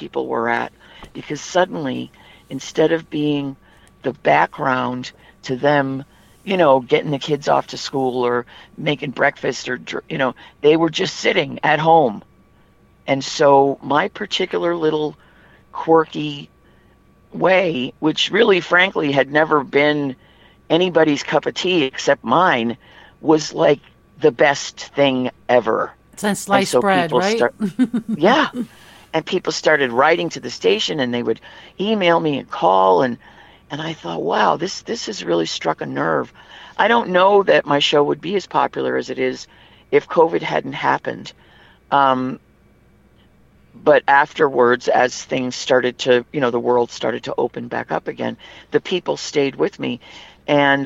people were at, because suddenly, instead of being the background to them, getting the kids off to school or making breakfast or, they were just sitting at home. And so my particular little quirky way, which really, frankly, had never been anybody's cup of tea except mine, was like the best thing ever. Since And sliced so bread, people right? yeah, and people started writing to the station, and they would email me and call, and I thought, wow, this has really struck a nerve. I don't know that my show would be as popular as it is if COVID hadn't happened. Um, but afterwards, as things started to, the world started to open back up again, the people stayed with me. And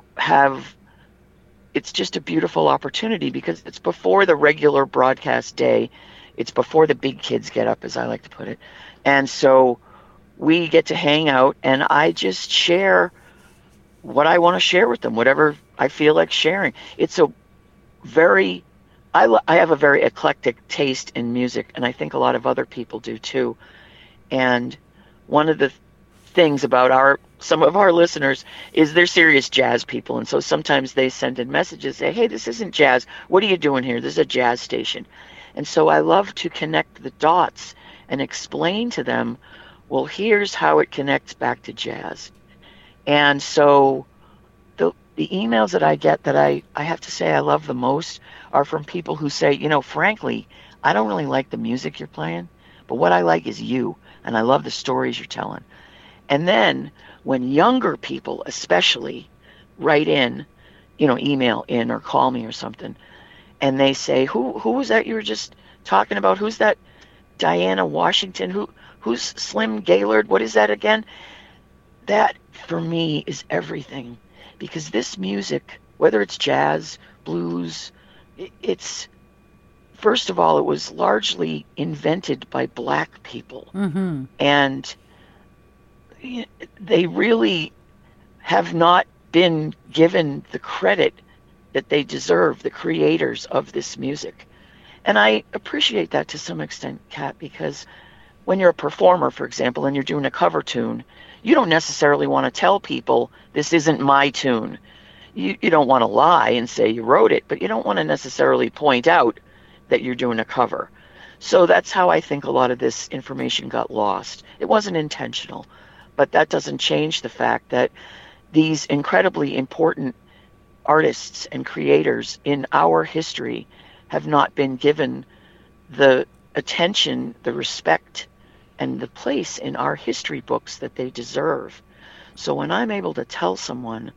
it's just a beautiful opportunity because it's before the regular broadcast day. It's before the big kids get up, as I like to put it. And so we get to hang out, and I just share what I want to share with them, whatever I feel like sharing. It's a very I have a very eclectic taste in music, and I think a lot of other people do too. And one of the things about some of our listeners is they're serious jazz people, and so sometimes they send in messages, say, "Hey, this isn't jazz. What are you doing here? This is a jazz station." And so I love to connect the dots and explain to them, well, here's how it connects back to jazz. And so the emails that I get that I have to say I love the most are from people who say, frankly, I don't really like the music you're playing, but what I like is you, and I love the stories you're telling. And then when younger people especially write in, email in or call me or something, and they say, who was that you were just talking about? Who's that Diana Washington? Who's Slim Gaillard? What is that again? That for me is everything, because this music, whether it's jazz, blues, it's first of all, it was largely invented by Black people, Mm-hmm. and they really have not been given the credit that they deserve, the creators of this music. And I appreciate that to some extent, Kat, because when you're a performer, for example, and you're doing a cover tune, you don't necessarily want to tell people this isn't my tune. You don't want to lie and say you wrote it, but you don't want to necessarily point out that you're doing a cover. So that's how I think a lot of this information got lost. It wasn't intentional, but that doesn't change the fact that these incredibly important artists and creators in our history have not been given the attention, the respect, and the place in our history books that they deserve. So when I'm able to tell someone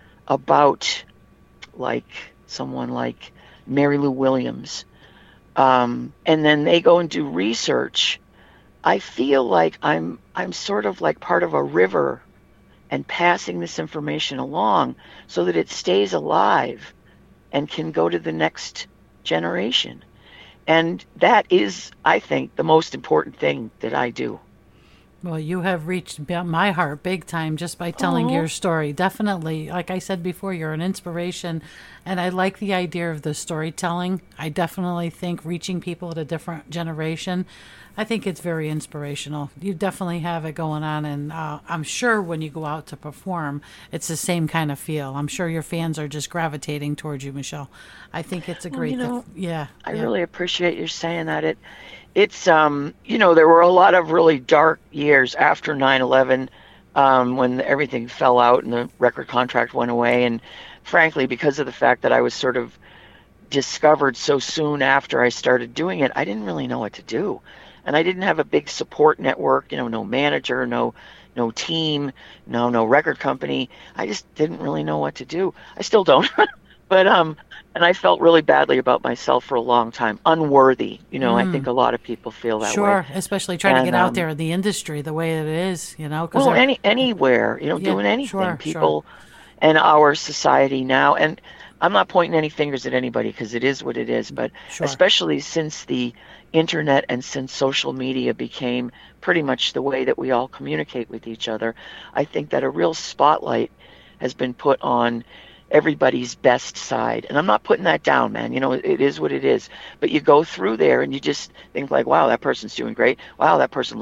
about, like, someone like Mary Lou Williams, and then they go and do research, I feel like I'm sort of like part of a river and passing this information along so that it stays alive and can go to the next generation. And that is, I think, the most important thing that I do. Well, you have reached my heart big time just by telling Oh, your story. Definitely. Like I said before, you're an inspiration. And I like the idea of the storytelling. I definitely think reaching people at a different generation, I think it's very inspirational. You definitely have it going on. And I'm sure when you go out to perform, it's the same kind of feel. I'm sure your fans are just gravitating towards you, Michelle. I think it's a well, great thing. Yeah, I yeah. really appreciate you saying that. It's there were a lot of really dark years after 9/11, when everything fell out and the record contract went away, and frankly, because of the fact that I was sort of discovered so soon after I started doing it, I didn't really know what to do. And I didn't have a big support network, no manager, no team, no record company. I just didn't really know what to do. I still don't. But and I felt really badly about myself for a long time, unworthy. I think a lot of people feel that way. Sure, especially trying to And get out there in the industry the way it is, because well, they're, anywhere, yeah, doing anything, sure, sure, people and our society now. And I'm not pointing any fingers at anybody because it is what it is, but sure. especially since the internet and since social media became pretty much the way that we all communicate with each other, I think that a real spotlight has been put on everybody's best side. And I'm not putting that down, man. It is what it is. But you go through there and you just think like, wow, that person's doing great. Wow, that person